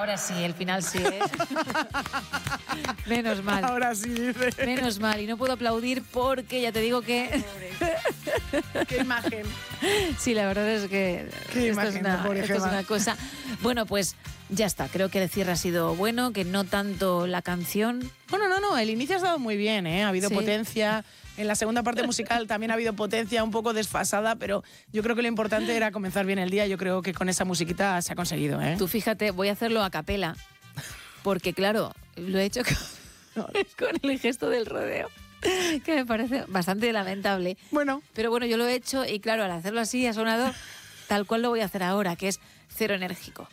Ahora sí, el final sí, ¿eh? Menos mal. Ahora sí, dice. Menos mal. Y no puedo aplaudir porque ya te digo que... Qué imagen. Sí, la verdad es que Qué esto, imagen, pobre esto es Gemma. una cosa... Bueno, pues ya está. Creo que el cierre ha sido bueno, que no tanto la canción. Bueno, no, el inicio ha estado muy bien, ¿eh? Ha habido Sí. potencia. En la segunda parte musical también ha habido potencia, un poco desfasada, pero yo creo que lo importante era comenzar bien el día. Yo creo que con esa musiquita se ha conseguido, ¿eh? Tú fíjate, voy a hacerlo a capela, porque claro, lo he hecho con el gesto del rodeo, que me parece bastante lamentable. Bueno, Pero bueno, yo lo he hecho y claro, al hacerlo así ha sonado tal cual lo voy a hacer ahora, que es cero enérgico.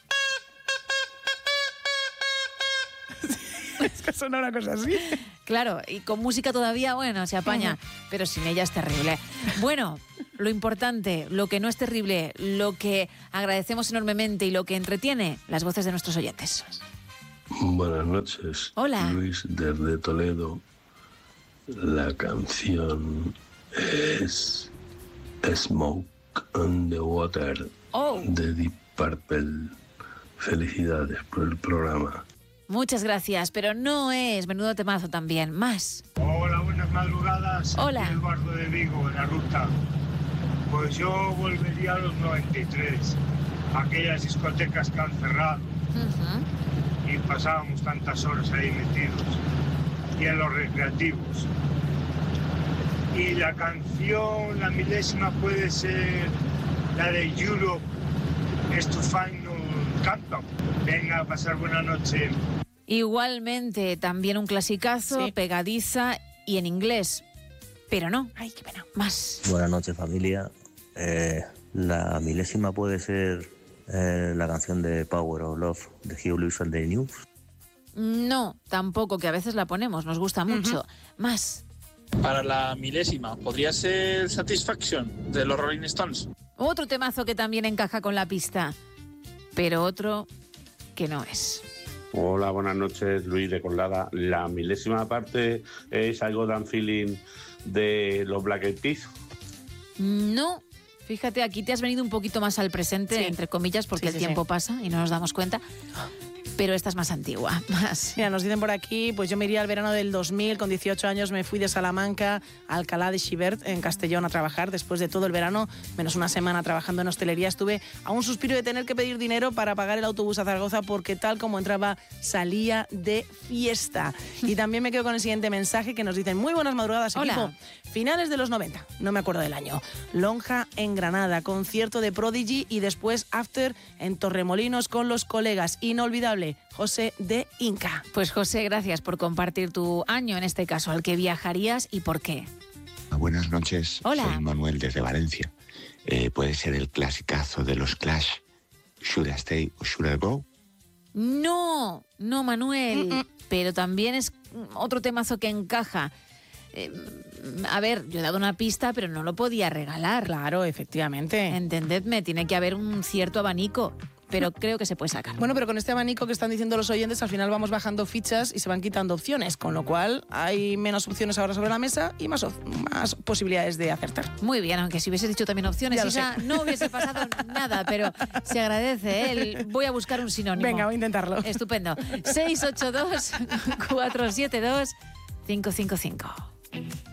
es que suena una cosa así. Claro, y con música todavía, bueno, se apaña, pero sin ella es terrible. Bueno, lo importante, lo que no es terrible, lo que agradecemos enormemente y lo que entretiene, las voces de nuestros oyentes. Buenas noches. Hola. Luis desde Toledo. La canción es Smoke on the Water Oh, de Deep Purple. Felicidades por el programa. muchas gracias, pero no es menudo temazo también, más. Hola, buenas madrugadas. Hola. Aquí Eduardo de Vigo, en la ruta. Pues yo volvería a los 93, aquellas discotecas que han cerrado Ujú. y pasábamos tantas horas ahí metidos, y en los recreativos. Y la canción, la milésima, puede ser la de Europe, es tu final countdown. Venga, a pasar buena noche. Igualmente, también un clasicazo, Sí. pegadiza y en inglés. Pero no, Ay, qué pena. más. Buenas noches, familia. La milésima puede ser la canción de Power of Love de Hugh Lewis and the News. No, tampoco, que a veces la ponemos, nos gusta mucho. Más. Para la milésima, ¿podría ser Satisfaction de los Rolling Stones? Otro temazo que también encaja con la pista, pero otro que no es. Hola, buenas noches, Luis de Colada. La milésima parte es I Got That Feeling de los Black Eyed Peas. No, fíjate, aquí te has venido un poquito más al presente, Sí. entre comillas, porque Sí, el sí, tiempo pasa y no nos damos cuenta. Pero esta es más antigua, más. Mira, nos dicen por aquí, pues yo me iría al verano del 2000, con 18 años me fui de Salamanca a Alcalá de Xivert, en Castellón, a trabajar. Después de todo el verano, menos una semana trabajando en hostelería, estuve a un suspiro de tener que pedir dinero para pagar el autobús a Zaragoza, porque tal como entraba, salía de fiesta. Y también me quedo con el siguiente mensaje que nos dicen: muy buenas madrugadas, Hola. equipo. Finales de los 90, no me acuerdo del año. Lonja en Granada, concierto de Prodigy y después After en Torremolinos con los colegas. Inolvidable. José de Inca. Pues José, gracias por compartir tu año, en este caso, al que viajarías y por qué. Buenas noches, Hola. soy Manuel desde Valencia. Puede ser el clasicazo de los Clash, Should I Stay or Should I Go? No, Manuel, pero también es otro temazo que encaja. A ver, yo he dado una pista, pero no lo podía regalar. Claro, efectivamente. Entendedme, tiene que haber un cierto abanico, pero creo que se puede sacar. Bueno, pero con este abanico que están diciendo los oyentes, al final vamos bajando fichas y se van quitando opciones, con lo cual hay menos opciones ahora sobre la mesa y más posibilidades de acertar. Muy bien, aunque si hubiese dicho también opciones, Ya lo Isa, sé. no hubiese pasado nada, pero se agradece, ¿eh? Voy a buscar un sinónimo. Venga, voy a intentarlo. Estupendo. 682 472 555.